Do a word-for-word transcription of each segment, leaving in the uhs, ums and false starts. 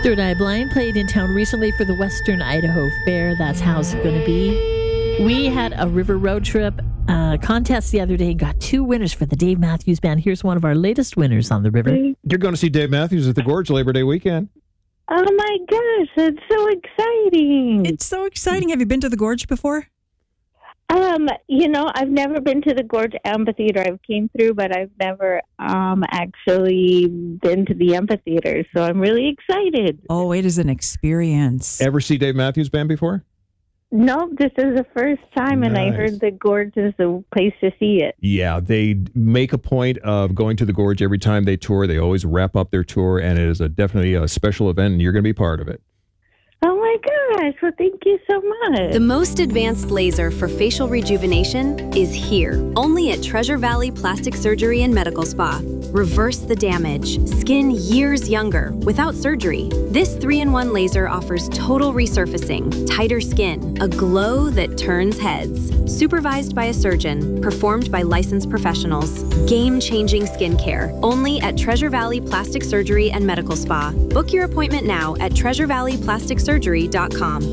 Third Eye Blind played in town recently for the Western Idaho Fair. That's how it's going to be. We had a river road trip uh, contest the other day and got two winners for the Dave Matthews Band. Here's one of our latest winners on the river. You're going to see Dave Matthews at the Gorge Labor Day weekend. Oh my gosh, it's so exciting. It's so exciting. Have you been to the Gorge before? Um, you know, I've never been to the Gorge Amphitheater. I've came through, but I've never um, actually been to the amphitheater. So I'm really excited. Oh, it is an experience. Ever see Dave Matthews Band before? No, this is the first time, and I Nice. heard the Gorge is the place to see it. Yeah, they make a point of going to the Gorge every time they tour. They always wrap up their tour, and it is a, definitely a special event, and you're going to be part of it. Oh my gosh, well, thank you so much. The most advanced laser for facial rejuvenation is here, only at Treasure Valley Plastic Surgery and Medical Spa. Reverse the damage. Skin years younger without surgery. This three in one laser offers total resurfacing, tighter skin, a glow that turns heads. Supervised by a surgeon, performed by licensed professionals. Game-changing skincare, only at Treasure Valley Plastic Surgery and Medical Spa. Book your appointment now at treasure valley plastic surgery dot com.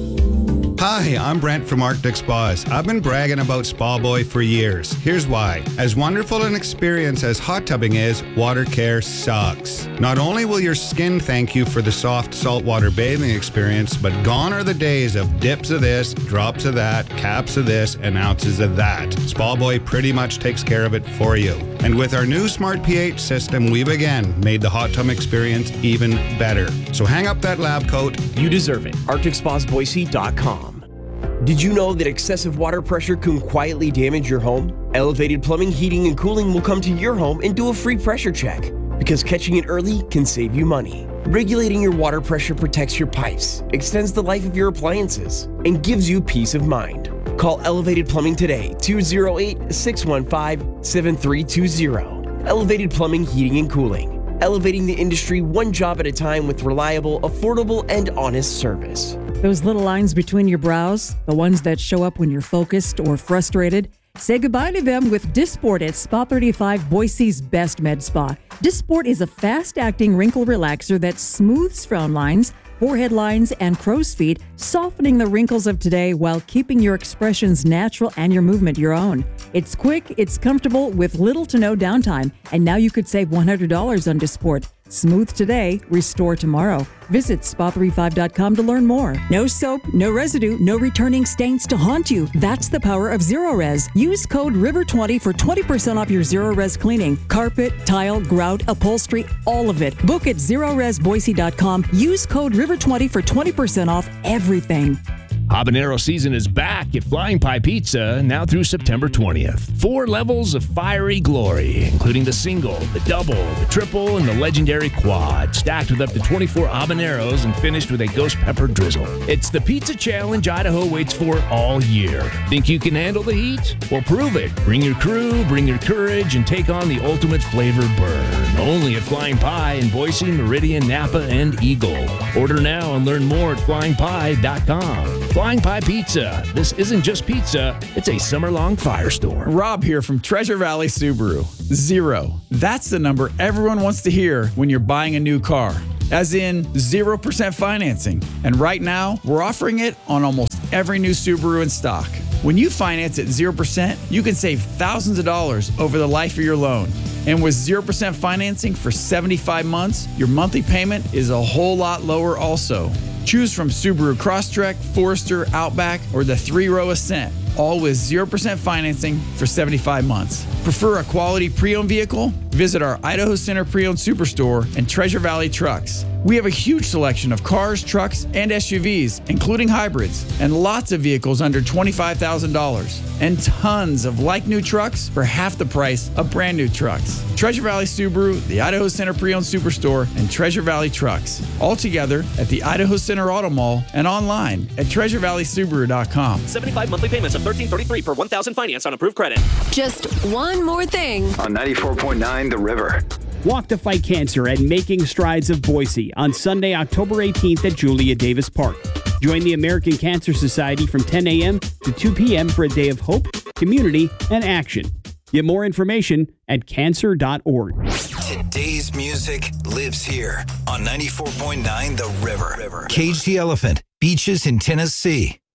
Hi, I'm Brent from Arctic Spas. I've been bragging about Spa Boy for years. Here's why. As wonderful an experience as hot tubbing is, water care sucks. Not only will your skin thank you for the soft saltwater bathing experience, but gone are the days of dips of this, drops of that, caps of this, and ounces of that. Spa Boy pretty much takes care of it for you. And with our new Smart pH system, we've again made the hot tub experience even better. So hang up that lab coat. You deserve it. Arctic Spas Boise dot com. Did you know that excessive water pressure can quietly damage your home? Elevated Plumbing, Heating, and Cooling will come to your home and do a free pressure check, because catching it early can save you money. Regulating your water pressure protects your pipes, extends the life of your appliances, and gives you peace of mind. Call Elevated Plumbing today, two oh eight, six one five, seven three two oh. Elevated Plumbing, Heating, and Cooling. Elevating the industry one job at a time with reliable, affordable, and honest service. Those little lines between your brows, the ones that show up when you're focused or frustrated, say goodbye to them with Dysport at Spa thirty-five, Boise's best med spa. Dysport is a fast-acting wrinkle relaxer that smooths frown lines, forehead lines, and crow's feet, softening the wrinkles of today while keeping your expressions natural and your movement your own. It's quick, it's comfortable, with little to no downtime, and now you could save one hundred dollars on Dysport. Smooth today, restore tomorrow. Visit spa thirty-five dot com to learn more. No soap, no residue, no returning stains to haunt you. That's the power of Zero Res. Use code river twenty for twenty percent off your Zero Res cleaning. Carpet, tile, grout, upholstery, all of it. Book at zero res boise dot com. Use code river twenty for twenty percent off everything. Habanero season is back at Flying Pie Pizza now through September twentieth. Four levels of fiery glory, including the single, the double, the triple, and the legendary quad, stacked with up to twenty-four habaneros and finished with a ghost pepper drizzle. It's the pizza challenge Idaho waits for all year. Think you can handle the heat? Well, prove it. Bring your crew, bring your courage, and take on the ultimate flavor burn. Only at Flying Pie in Boise, Meridian, Napa, and Eagle. Order now and learn more at flying pie dot com. Flying Pie Pizza. This isn't just pizza, it's a summer-long firestorm. Rob here from Treasure Valley Subaru. Zero. That's the number everyone wants to hear when you're buying a new car. As in zero percent financing. And right now, we're offering it on almost every new Subaru in stock. When you finance at zero percent, you can save thousands of dollars over the life of your loan. And with zero percent financing for seventy-five months, your monthly payment is a whole lot lower also. Choose from Subaru Crosstrek, Forester, Outback, or the three-row Ascent, all with zero percent financing for seventy-five months. Prefer a quality pre-owned vehicle? Visit our Idaho Center Pre-Owned Superstore and Treasure Valley Trucks. We have a huge selection of cars, trucks, and S U Vs, including hybrids, and lots of vehicles under twenty-five thousand dollars, and tons of like-new trucks for half the price of brand-new trucks. Treasure Valley Subaru, the Idaho Center Pre-Owned Superstore, and Treasure Valley Trucks, all together at the Idaho Center Auto Mall and online at treasure valley subaru dot com. seventy-five monthly payments of thirteen thirty-three per one thousand finance on approved credit. Just one more thing. On ninety-four point nine The River. Walk to Fight Cancer at Making Strides of Boise on Sunday, October eighteenth at Julia Davis Park. Join the American Cancer Society from ten a.m. to two p.m. for a day of hope, community, and action. Get more information at cancer dot org. Today's music lives here on ninety-four point nine The River. Cage the Elephant, Beaches in Tennessee.